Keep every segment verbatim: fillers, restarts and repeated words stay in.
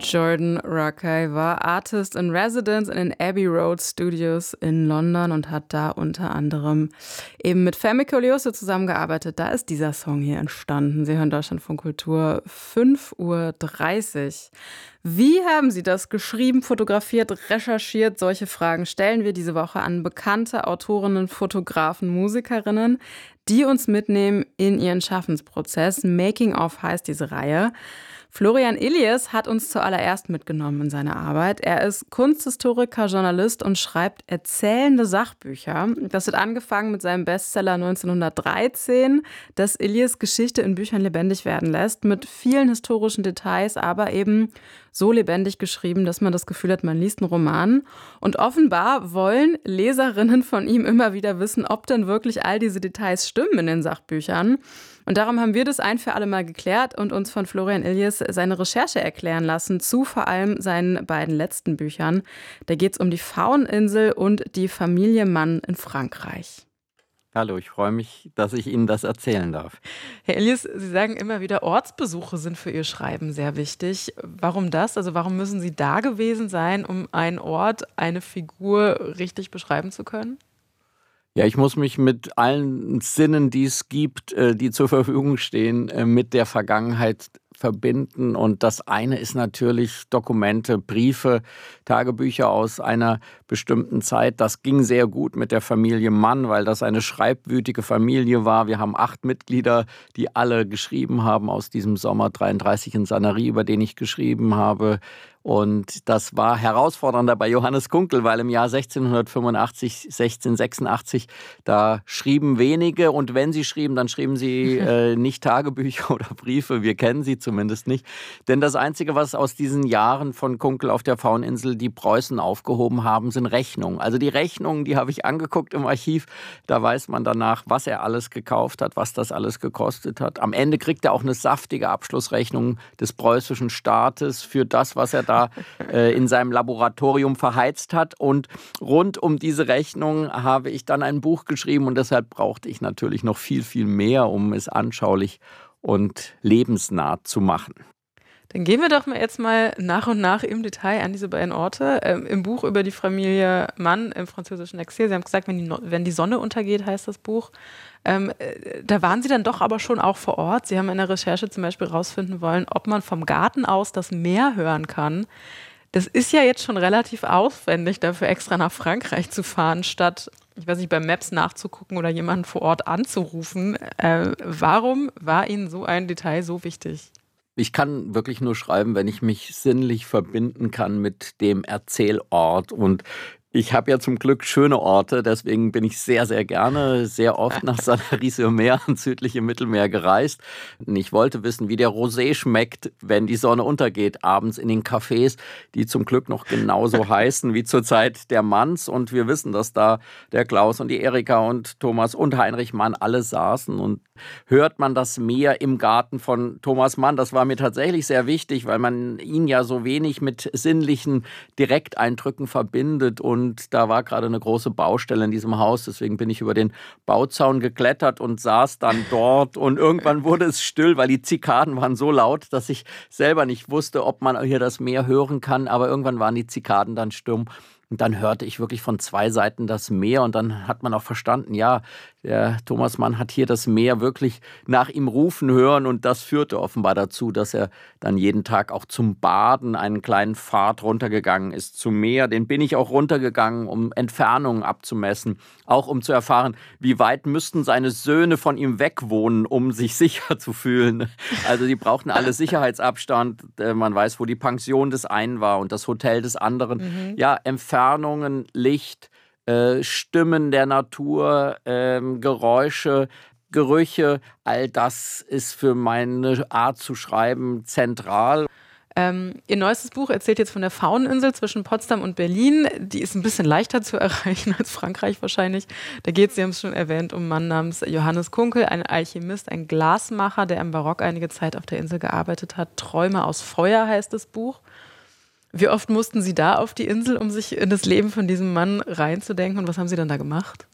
Jordan Rakei war Artist in Residence in den Abbey Road Studios in London und hat da unter anderem eben mit Femi Koleose zusammengearbeitet. Da ist dieser Song hier entstanden. Sie hören Deutschlandfunk Kultur, fünf Uhr dreißig. Wie haben Sie das geschrieben, fotografiert, recherchiert? Solche Fragen stellen wir diese Woche an bekannte Autorinnen, Fotografen, Musikerinnen, die uns mitnehmen in ihren Schaffensprozess. Making of heißt diese Reihe. Florian Illies hat uns zuallererst mitgenommen in seine Arbeit. Er ist Kunsthistoriker, Journalist und schreibt erzählende Sachbücher. Das hat angefangen mit seinem Bestseller neunzehnhundertdreizehn, das Illies Geschichte in Büchern lebendig werden lässt, mit vielen historischen Details, aber eben so lebendig geschrieben, dass man das Gefühl hat, man liest einen Roman. Und offenbar wollen Leserinnen von ihm immer wieder wissen, ob denn wirklich all diese Details stimmen in den Sachbüchern. Und darum haben wir das ein für alle Mal geklärt und uns von Florian Illies seine Recherche erklären lassen zu vor allem seinen beiden letzten Büchern. Da geht es um die Fauninsel und die Familie Mann in Frankreich. Hallo, ich freue mich, dass ich Ihnen das erzählen darf. Herr Illies, Sie sagen immer wieder, Ortsbesuche sind für Ihr Schreiben sehr wichtig. Warum das? Also warum müssen Sie da gewesen sein, um einen Ort, eine Figur richtig beschreiben zu können? Ja, ich muss mich mit allen Sinnen, die es gibt, die zur Verfügung stehen, mit der Vergangenheit verbinden. Und das eine ist natürlich Dokumente, Briefe, Tagebücher aus einer bestimmten Zeit. Das ging sehr gut mit der Familie Mann, weil das eine schreibwütige Familie war. Wir haben acht Mitglieder, die alle geschrieben haben aus diesem Sommer dreiunddreißig in Sanary, über den ich geschrieben habe. Und das war herausfordernder bei Johannes Kunkel, weil im Jahr sechzehnhundertfünfundachtzig, sechzehnhundertsechsundachtzig, da schrieben wenige und wenn sie schrieben, dann schrieben sie äh, nicht Tagebücher oder Briefe, wir kennen sie zumindest nicht. Denn das Einzige, was aus diesen Jahren von Kunkel auf der Fauninsel die Preußen aufgehoben haben, sind Rechnungen. Also die Rechnungen, die habe ich angeguckt im Archiv, da weiß man danach, was er alles gekauft hat, was das alles gekostet hat. Am Ende kriegt er auch eine saftige Abschlussrechnung des preußischen Staates für das, was er da äh, in seinem Laboratorium verheizt hat. Und rund um diese Rechnung habe ich dann ein Buch geschrieben und deshalb brauchte ich natürlich noch viel, viel mehr, um es anschaulich und lebensnah zu machen. Dann gehen wir doch mal jetzt mal nach und nach im Detail an diese beiden Orte. Ähm, Im Buch über die Familie Mann im französischen Exil, Sie haben gesagt, wenn die, no- wenn die Sonne untergeht, heißt das Buch. Ähm, äh, da waren Sie dann doch aber schon auch vor Ort. Sie haben in der Recherche zum Beispiel rausfinden wollen, ob man vom Garten aus das Meer hören kann. Das ist ja jetzt schon relativ aufwendig, dafür extra nach Frankreich zu fahren, statt, ich weiß nicht, bei Maps nachzugucken oder jemanden vor Ort anzurufen. Äh, warum war Ihnen so ein Detail so wichtig? Ich kann wirklich nur schreiben, wenn ich mich sinnlich verbinden kann mit dem Erzählort. Und ich habe ja zum Glück schöne Orte, deswegen bin ich sehr, sehr gerne, sehr oft nach Sanary-sur-Mer ans südliche Mittelmeer gereist. Und ich wollte wissen, wie der Rosé schmeckt, wenn die Sonne untergeht, abends in den Cafés, die zum Glück noch genauso heißen wie zur Zeit der Manns. Und wir wissen, dass da der Klaus und die Erika und Thomas und Heinrich Mann alle saßen. Und hört man das Meer im Garten von Thomas Mann? Das war mir tatsächlich sehr wichtig, weil man ihn ja so wenig mit sinnlichen Direkteindrücken verbindet. Und Und da war gerade eine große Baustelle in diesem Haus. Deswegen bin ich über den Bauzaun geklettert und saß dann dort. Und irgendwann wurde es still, weil die Zikaden waren so laut, dass ich selber nicht wusste, ob man hier das Meer hören kann. Aber irgendwann waren die Zikaden dann stumm. Und dann hörte ich wirklich von zwei Seiten das Meer. Und dann hat man auch verstanden, ja, der Thomas Mann hat hier das Meer wirklich nach ihm rufen hören. Und das führte offenbar dazu, dass er dann jeden Tag auch zum Baden einen kleinen Pfad runtergegangen ist zum Meer. Den bin ich auch runtergegangen, um Entfernungen abzumessen. Auch um zu erfahren, wie weit müssten seine Söhne von ihm wegwohnen, um sich sicher zu fühlen. Also die brauchten alle Sicherheitsabstand. Man weiß, wo die Pension des einen war und das Hotel des anderen. Mhm. Ja, Entfernungen, Licht, äh, Stimmen der Natur, äh, Geräusche, Gerüche, all das ist für meine Art zu schreiben zentral. Ähm, Ihr neuestes Buch erzählt jetzt von der Fauninsel zwischen Potsdam und Berlin. Die ist ein bisschen leichter zu erreichen als Frankreich wahrscheinlich. Da geht es, Sie haben es schon erwähnt, um einen Mann namens Johannes Kunkel, ein Alchemist, ein Glasmacher, der im Barock einige Zeit auf der Insel gearbeitet hat. Träume aus Feuer heißt das Buch. Wie oft mussten Sie da auf die Insel, um sich in das Leben von diesem Mann reinzudenken und was haben Sie dann da gemacht?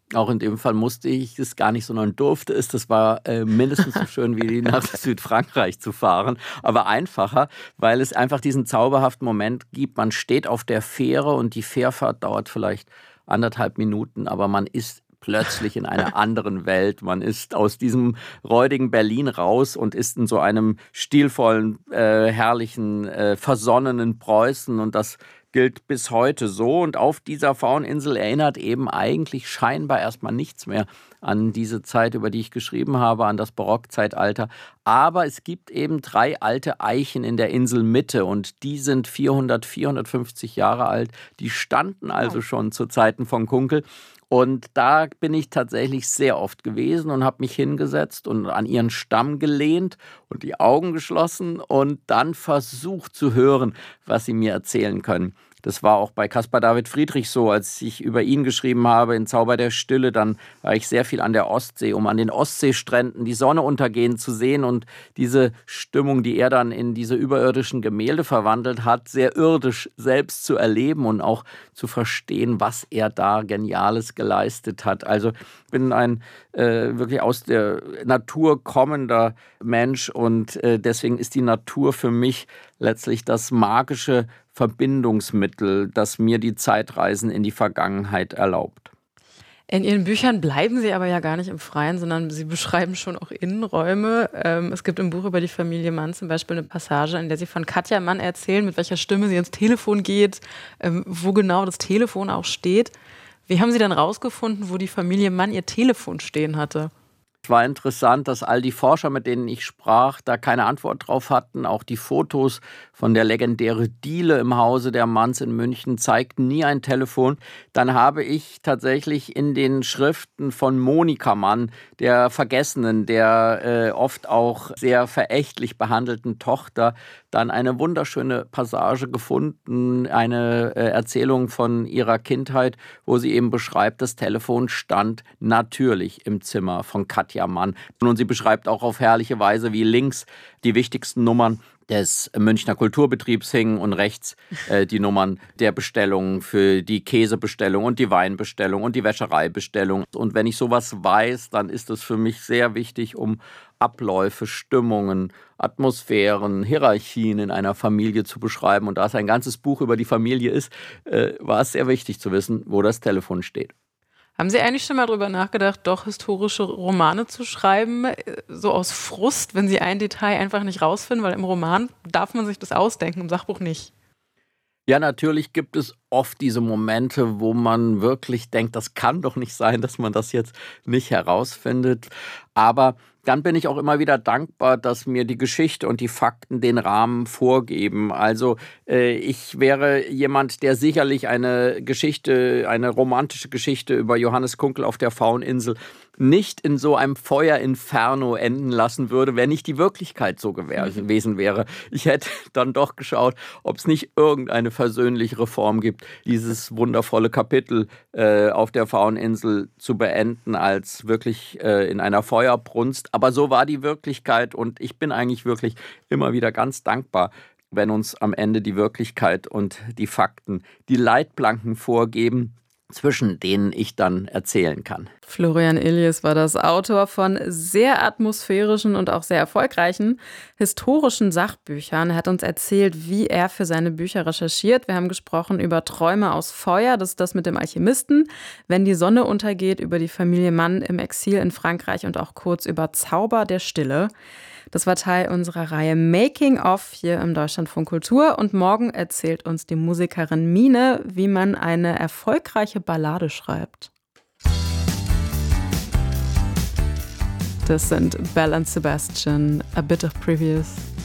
Auch in dem Fall musste ich es gar nicht, sondern durfte es. Das war äh, mindestens so schön wie nach Südfrankreich zu fahren, aber einfacher, weil es einfach diesen zauberhaften Moment gibt. Man steht auf der Fähre und die Fährfahrt dauert vielleicht anderthalb Minuten, aber man ist plötzlich in einer anderen Welt. Man ist aus diesem räudigen Berlin raus und ist in so einem stilvollen, äh, herrlichen, äh, versonnenen Preußen, und das gilt bis heute so. Und auf dieser Fauninsel erinnert eben eigentlich scheinbar erstmal nichts mehr an diese Zeit, über die ich geschrieben habe, an das Barockzeitalter. Aber es gibt eben drei alte Eichen in der Inselmitte und die sind vierhundert, vierhundertfünfzig Jahre alt. Die standen also schon zu Zeiten von Kunkel. Und da bin ich tatsächlich sehr oft gewesen und habe mich hingesetzt und an ihren Stamm gelehnt und die Augen geschlossen und dann versucht zu hören, was sie mir erzählen können. Das war auch bei Caspar David Friedrich so, als ich über ihn geschrieben habe in Zauber der Stille, dann war ich sehr viel an der Ostsee, um an den Ostseestränden die Sonne untergehen zu sehen und diese Stimmung, die er dann in diese überirdischen Gemälde verwandelt hat, sehr irdisch selbst zu erleben und auch zu verstehen, was er da Geniales geleistet hat. Also ich bin ein äh, wirklich aus der Natur kommender Mensch und äh, deswegen ist die Natur für mich letztlich das magische Verbindungsmittel, das mir die Zeitreisen in die Vergangenheit erlaubt. In Ihren Büchern bleiben Sie aber ja gar nicht im Freien, sondern Sie beschreiben schon auch Innenräume. Ähm, es gibt im Buch über die Familie Mann zum Beispiel eine Passage, in der Sie von Katja Mann erzählen, mit welcher Stimme sie ins Telefon geht, ähm, wo genau das Telefon auch steht. Wie haben Sie dann rausgefunden, wo die Familie Mann ihr Telefon stehen hatte? Es war interessant, dass all die Forscher, mit denen ich sprach, da keine Antwort drauf hatten. Auch die Fotos von der legendären Diele im Hause der Manns in München zeigten nie ein Telefon. Dann habe ich tatsächlich in den Schriften von Monika Mann, der Vergessenen, der äh, oft auch sehr verächtlich behandelten Tochter, dann eine wunderschöne Passage gefunden, eine äh, Erzählung von ihrer Kindheit, wo sie eben beschreibt, das Telefon stand natürlich im Zimmer von Katja Mann. Und sie beschreibt auch auf herrliche Weise, wie links die wichtigsten Nummern des Münchner Kulturbetriebs hingen und rechts äh, die Nummern der Bestellungen für die Käsebestellung und die Weinbestellung und die Wäschereibestellung. Und wenn ich sowas weiß, dann ist es für mich sehr wichtig, um Abläufe, Stimmungen, Atmosphären, Hierarchien in einer Familie zu beschreiben. Und da es ein ganzes Buch über die Familie ist, äh, war es sehr wichtig zu wissen, wo das Telefon steht. Haben Sie eigentlich schon mal drüber nachgedacht, doch historische Romane zu schreiben, so aus Frust, wenn Sie ein Detail einfach nicht rausfinden? Weil im Roman darf man sich das ausdenken, im Sachbuch nicht. Ja, natürlich gibt es oft diese Momente, wo man wirklich denkt, das kann doch nicht sein, dass man das jetzt nicht herausfindet. Aber dann bin ich auch immer wieder dankbar, dass mir die Geschichte und die Fakten den Rahmen vorgeben. Also äh, ich wäre jemand, der sicherlich eine Geschichte, eine romantische Geschichte über Johannes Kunkel auf der Fauninsel nicht in so einem Feuerinferno enden lassen würde, wenn nicht die Wirklichkeit so gewesen wäre. Ich hätte dann doch geschaut, ob es nicht irgendeine versöhnlichere Form gibt, dieses wundervolle Kapitel äh, auf der Fauninsel zu beenden, als wirklich äh, in einer Feuerbrunst. Aber so war die Wirklichkeit und ich bin eigentlich wirklich immer wieder ganz dankbar, wenn uns am Ende die Wirklichkeit und die Fakten die Leitplanken vorgeben, zwischen denen ich dann erzählen kann. Florian Illies war das, Autor von sehr atmosphärischen und auch sehr erfolgreichen historischen Sachbüchern. Er hat uns erzählt, wie er für seine Bücher recherchiert. Wir haben gesprochen über Träume aus Feuer, das ist das mit dem Alchemisten, Wenn die Sonne untergeht, über die Familie Mann im Exil in Frankreich und auch kurz über Zauber der Stille. Das war Teil unserer Reihe Making of hier im Deutschlandfunk Kultur. Und morgen erzählt uns die Musikerin Mine, wie man eine erfolgreiche Ballade schreibt. Das sind Belle and Sebastian, A Bit of Previous.